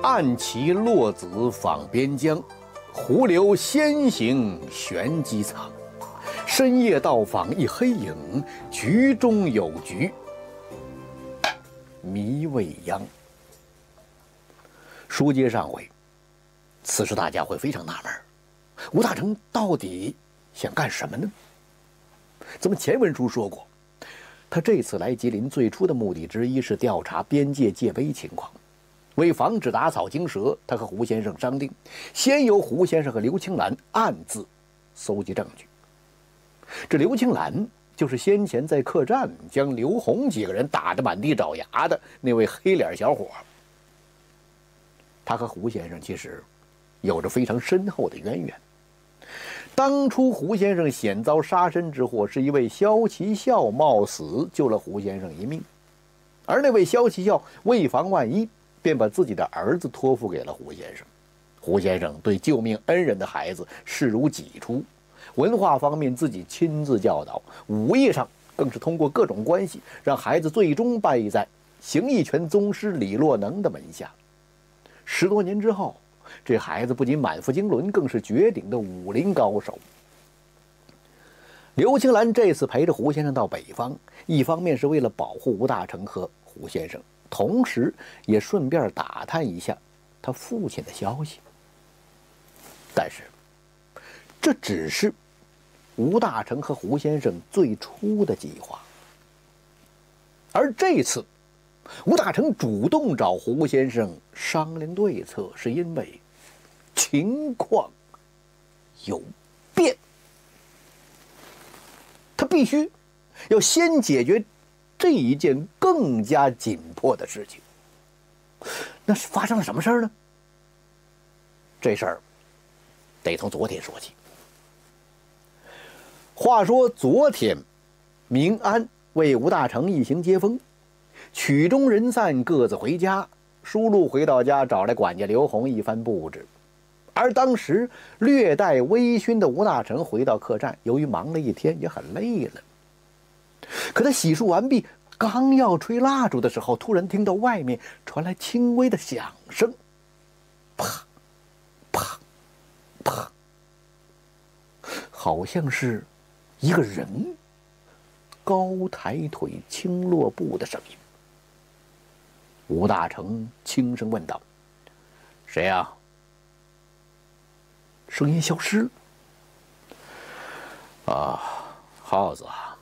暗骑落子访边疆，胡留先行悬机藏。深夜到访一黑影，局中有局，迷未央。书接上回，此时大家会非常纳闷，吴大成到底想干什么呢？咱们前文书说过，他这次来吉林最初的目的之一是调查边界戒备情况。为防止打草惊蛇，他和胡先生商定，先由胡先生和刘青兰暗自搜集证据。这刘青兰就是先前在客栈将刘洪几个人打得满地找牙的那位黑脸小伙。他和胡先生其实有着非常深厚的渊源。当初胡先生险遭杀身之祸，是一位萧其孝冒死救了胡先生一命，而那位萧其孝为防万一，便把自己的儿子托付给了胡先生。胡先生对救命恩人的孩子视如己出，文化方面自己亲自教导，武艺上更是通过各种关系，让孩子最终拜在形意拳宗师李洛能的门下。10多年之后，这孩子不仅满腹经纶，更是绝顶的武林高手。刘青兰这次陪着胡先生到北方，一方面是为了保护吴大成和胡先生，同时也顺便打探一下他父亲的消息。但是这只是吴大成和胡先生最初的计划，而这次吴大成主动找胡先生商量对策，是因为情况有变，他必须要先解决这一件更加紧迫的事情。那是发生了什么事儿呢？这事儿得从昨天说起。话说昨天，明安为吴大成一行接风，曲终人散，各自回家。书路回到家，找来管家刘洪一番布置。而当时略带微醺的吴大成回到客栈，由于忙了一天，也很累了。可他洗漱完毕，刚要吹蜡烛的时候，突然听到外面传来轻微的响声，啪啪啪，好像是一个人高抬腿轻落步的声音。吴大成轻声问道：“谁呀？”声音消失。耗子啊！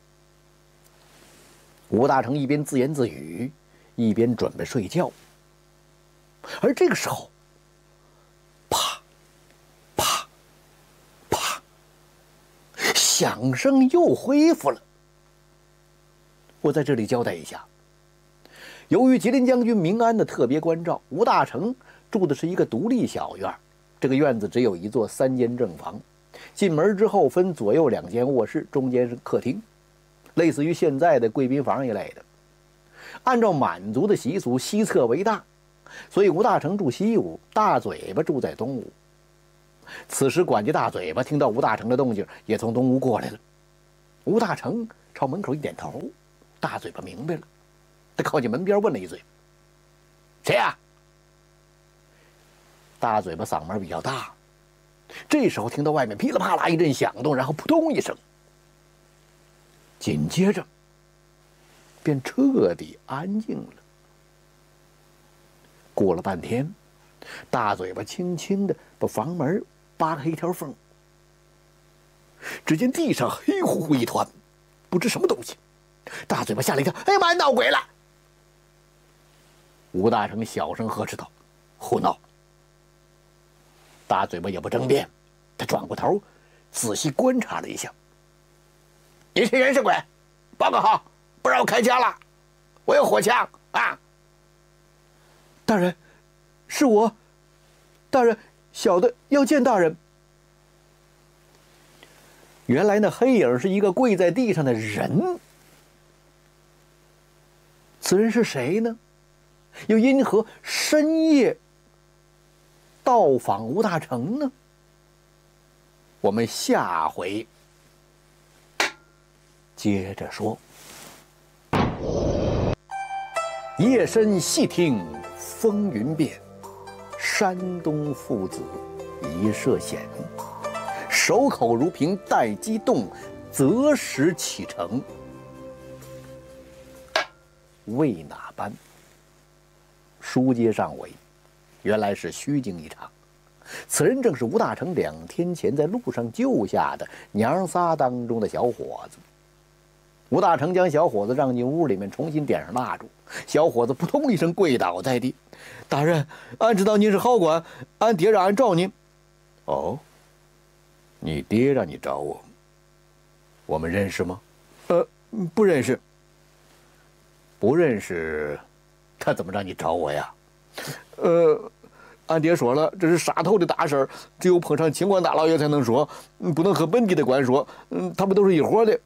吴大成一边自言自语，一边准备睡觉。而这个时候，啪啪啪，响声又恢复了。我在这里交代一下，由于吉林将军明安的特别关照，吴大成住的是一个独立小院。这个院子只有一座3间正房，进门之后分左右2间卧室，中间是客厅，类似于现在的贵宾房一类的。按照满族的习俗，西侧为大，所以吴大成住西屋，大嘴巴住在东屋。此时管家大嘴巴听到吴大成的动静，也从东屋过来了。吴大成朝门口一点头，大嘴巴明白了，他靠近门边问了一嘴：“谁呀？”大嘴巴嗓门比较大，这时候听到外面噼里啪啦一阵响动，然后扑通一声，紧接着便彻底安静了。过了半天，大嘴巴轻轻地把房门扒开一条缝，只见地上黑乎乎一团，不知什么东西。大嘴巴吓了一跳：“哎呀妈，闹鬼了！”吴大成小声呵斥道：“胡闹！”大嘴巴也不争辩，他转过头，仔细观察了一下。“你是人是鬼？报告好，不让我开枪了，我有火枪啊！”“大人，是我。大人，小的要见大人。”原来那黑影是一个跪在地上的人。此人是谁呢？又因何深夜到访吴大成呢？我们下回接着说。夜深细听风云变， 山东父子一涉险，守口如瓶，待机动，择时启程。为哪般？书接上回，原来是虚惊一场。此人正是吴大成2天前在路上救下的娘仨当中的小伙子。吴大成将小伙子让进屋里面，重新点上蜡烛。小伙子扑通一声跪倒在地：“大人，俺知道您是好官，俺爹让俺找您。”“哦，你爹让你找我？我们认识吗？”“不认识。”“不认识，他怎么让你找我呀？”“俺爹说了，这是杀头的大事儿，只有碰上清官大老爷才能说，不能和本地的官说。他们都是一伙的。”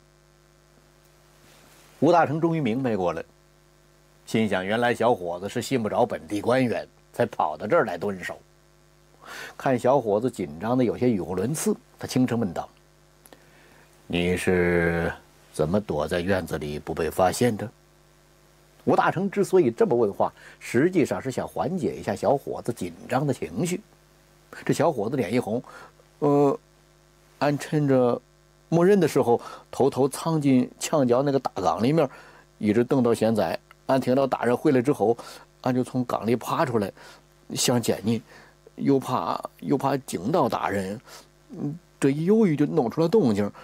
吴大成终于明白过来，心想：原来小伙子是信不着本地官员，才跑到这儿来蹲守。看小伙子紧张的有些语无伦次，他轻声问道：“你是怎么躲在院子里不被发现的？”吴大成之所以这么问话，实际上是想缓解一下小伙子紧张的情绪。这小伙子脸一红：“俺趁着没人的时候，偷偷藏进墙角那个大缸里面，一直等到现在。俺听到大人回来之后，俺就从缸里爬出来，想见你，又怕惊到大人，这一犹豫就弄出了动静。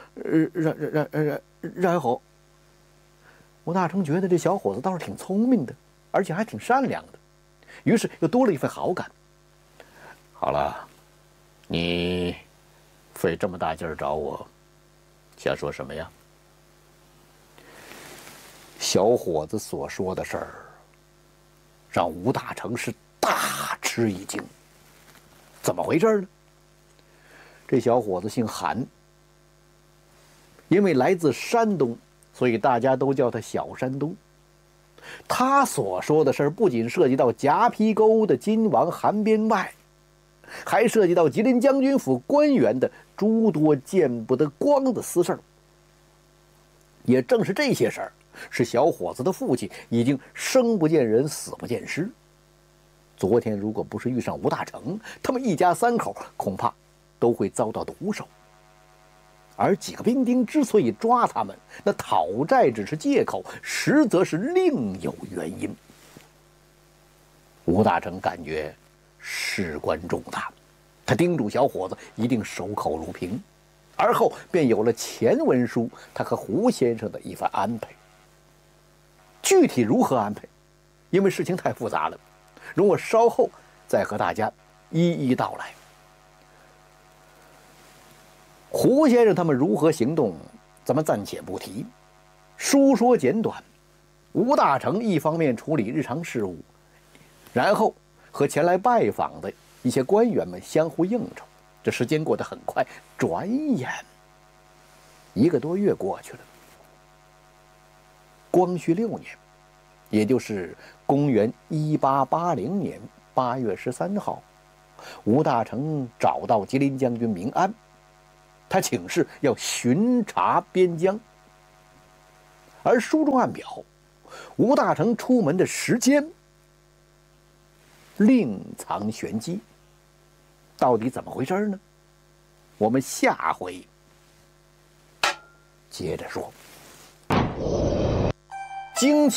然后，吴大成觉得这小伙子倒是挺聪明的，而且还挺善良的，于是又多了一份好感。好了，你费这么大劲儿找我，想说什么呀？小伙子所说的事儿，让吴大成是大吃一惊。怎么回事呢？这小伙子姓韩，因为来自山东，所以大家都叫他小山东。他所说的事儿不仅涉及到夹皮沟的金王韩边外，还涉及到吉林将军府官员的诸多见不得光的私事儿。也正是这些事儿，使小伙子的父亲已经生不见人，死不见尸。昨天如果不是遇上吴大成，他们一家3口恐怕都会遭到毒手。而几个兵丁之所以抓他们，那讨债只是借口，实则是另有原因。吴大成感觉事关重大，他叮嘱小伙子一定守口如瓶，而后便有了前文书他和胡先生的一番安排。具体如何安排，因为事情太复杂了，容我稍后再和大家一一道来。胡先生他们如何行动，咱们暂且不提。书说简短，吴大成一方面处理日常事务，然后和前来拜访的一些官员们相互应酬。这时间过得很快，转眼1个多月过去了。光绪6年，也就是公元1880年8月13号，吴大成找到吉林将军明安，他请示要巡查边疆。而书中暗表，吴大成出门的时间另藏玄机，到底怎么回事呢？我们下回接着说。惊奇